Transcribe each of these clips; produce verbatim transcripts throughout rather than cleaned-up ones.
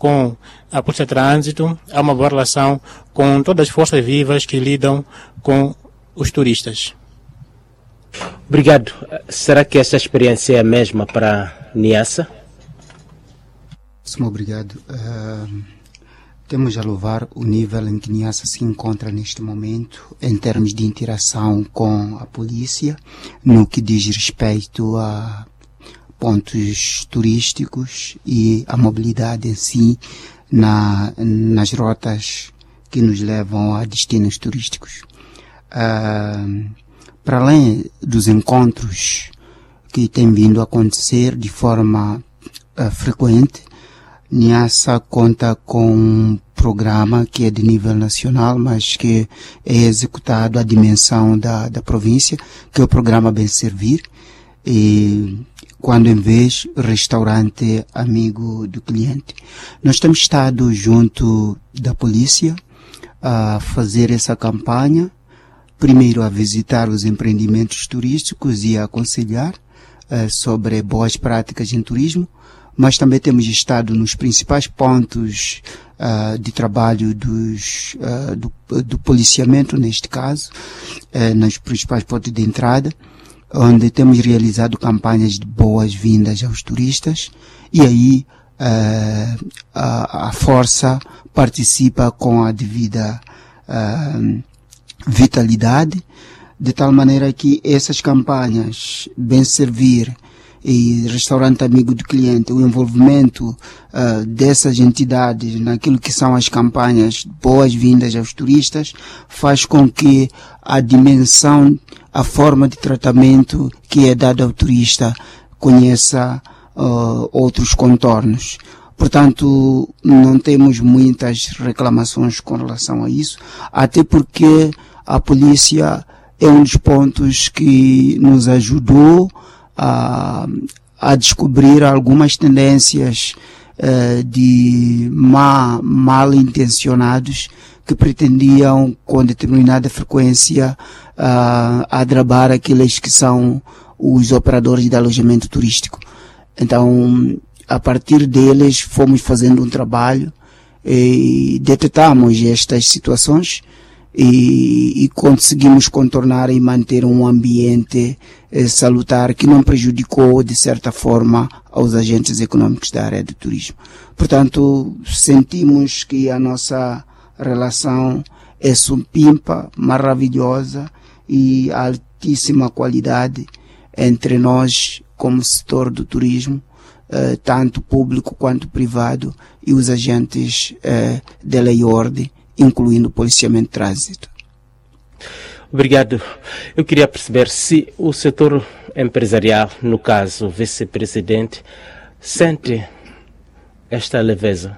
com a Polícia de Trânsito, há uma boa relação com todas as forças vivas que lidam com os turistas. Obrigado. Será que essa experiência é a mesma para Niassa? Muito obrigado. Uh, temos a louvar o nível em que Niassa se encontra neste momento em termos de interação com a polícia, no que diz respeito a pontos turísticos e a mobilidade em si na, nas rotas que nos levam a destinos turísticos. Uh, para além dos encontros que têm vindo a acontecer de forma uh, frequente, Niassa conta com um programa que é de nível nacional, mas que é executado à dimensão da, da província, que é o programa Bem Servir, e quando em vez restaurante amigo do cliente. Nós temos estado junto da polícia a fazer essa campanha, primeiro a visitar os empreendimentos turísticos e a aconselhar uh, sobre boas práticas em turismo, mas também temos estado nos principais pontos uh, de trabalho dos, uh, do, do policiamento, neste caso, uh, nos principais pontos de entrada, onde temos realizado campanhas de boas-vindas aos turistas, e aí uh, a, a força participa com a devida uh, vitalidade, de tal maneira que essas campanhas, Bem Servir e Restaurante Amigo do Cliente, o envolvimento uh, dessas entidades naquilo que são as campanhas boas-vindas aos turistas, faz com que a dimensão, a forma de tratamento que é dada ao turista conheça uh, outros contornos. Portanto, não temos muitas reclamações com relação a isso, até porque a polícia é um dos pontos que nos ajudou a, a descobrir algumas tendências uh, de má, mal intencionados que pretendiam com determinada frequência uh, adrabar aqueles que são os operadores de alojamento turístico. Então, a partir deles fomos fazendo um trabalho e detetamos estas situações e, e conseguimos contornar e manter um ambiente eh, salutar que não prejudicou de certa forma aos agentes econômicos da área do turismo. Portanto, sentimos que a nossa relação é supimpa, maravilhosa e altíssima qualidade entre nós como setor do turismo, eh, tanto público quanto privado, e os agentes eh, de lei e ordem, incluindo o policiamento de trânsito. Obrigado. Eu queria perceber se o setor empresarial, no caso o vice-presidente, sente esta leveza.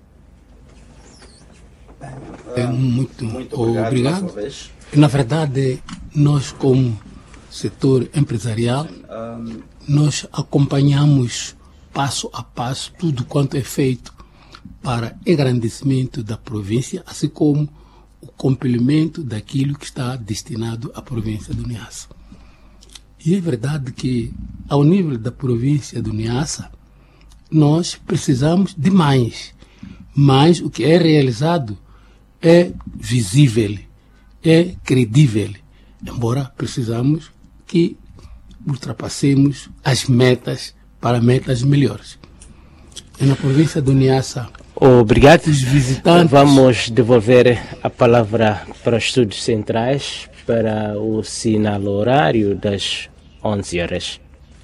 É muito, muito obrigado. obrigado. Na verdade, nós como setor empresarial, nós acompanhamos passo a passo tudo quanto é feito para engrandecimento da província, assim como o complemento daquilo que está destinado à província do Niassa. E é verdade que, ao nível da província do Niassa, nós precisamos de mais. Mas o que é realizado é visível, é credível, embora precisamos que ultrapassemos as metas para metas melhores. E na província do Niassa, obrigado. Os visitantes... Vamos devolver a palavra para os estúdios centrais para o sinal horário das onze horas.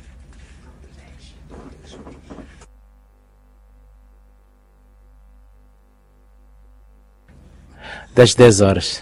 Das dez horas.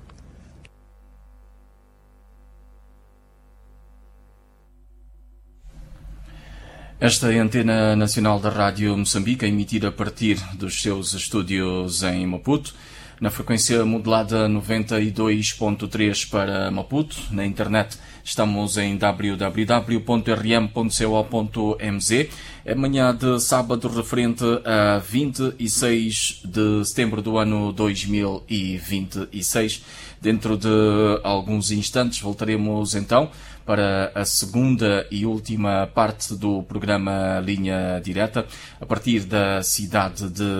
Esta é a Antena Nacional da Rádio Moçambique, emitida a partir dos seus estúdios em Maputo, na frequência modulada noventa e dois ponto três para Maputo. Na internet estamos em w w w ponto r m ponto co ponto m z. É manhã de sábado referente a vinte e seis de setembro do ano dois mil e vinte e seis. Dentro de alguns instantes voltaremos então para a segunda e última parte do programa Linha Direta, a partir da cidade de